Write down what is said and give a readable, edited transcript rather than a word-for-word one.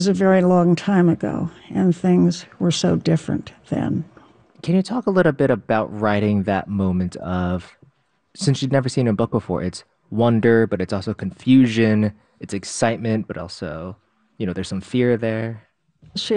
was a very long time ago, and things were so different then. Can you talk a little bit about writing that moment of, since you'd never seen a book before, it's wonder, but it's also confusion, it's excitement, but also, there's some fear there. She